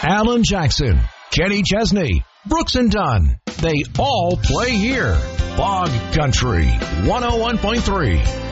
Alan Jackson, Kenny Chesney, Brooks and Dunn. They all play here. Bog Country 101.3.